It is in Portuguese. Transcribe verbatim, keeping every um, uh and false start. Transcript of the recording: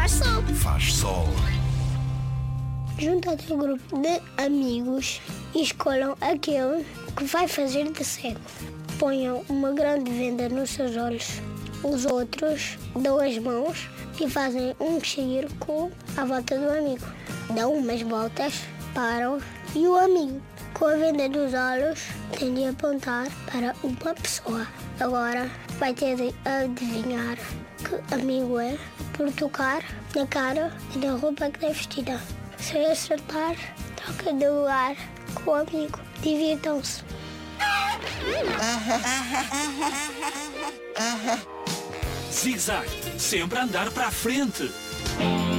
faz sol. Faz sol. Junta o teu grupo de amigos e escolham aquele que vai fazer de cego. Ponham uma grande venda nos seus olhos. Os outros dão as mãos e fazem um círculo à volta do amigo. Dão umas voltas, param e o amigo, com a venda dos olhos, tem de apontar para uma pessoa. Agora vai ter de adivinhar que amigo é por tocar na cara e na roupa que tem vestida. Se acertar, troca de lugar com o amigo. Divirtam-se. Zig-zag, sempre a andar para a frente.